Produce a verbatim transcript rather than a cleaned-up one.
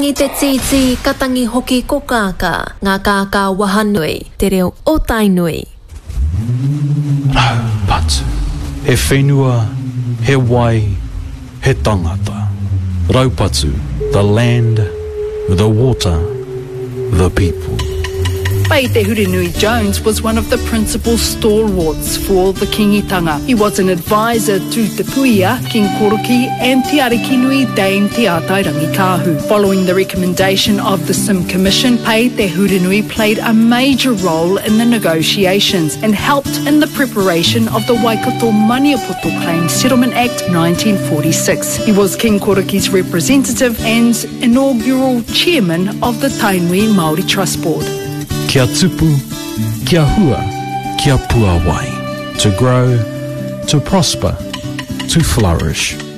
Ngi te titi katangi hoki ko kāka, ngā kāka wahanui, te reo o tainui. Raupatu, he whenua, he wai, he tangata. Raupatu, the land, the water, the people. Pai Te Hurinui Jones was one of the principal stalwarts for the kingitanga. He was an advisor to Te Puia, King Koroki and Te Arikinui Dame Te Atai Rangikahu. Following the recommendation of the Sim Commission, Pai Te Hurinui played a major role in the negotiations and helped in the preparation of the Waikato Maniapoto Claims Settlement Act nineteen forty-six. He was King Koroki's representative and inaugural chairman of the Tainui Māori Trust Board. Kia tupu, kia hua, kia puawai. To grow, to prosper, to flourish.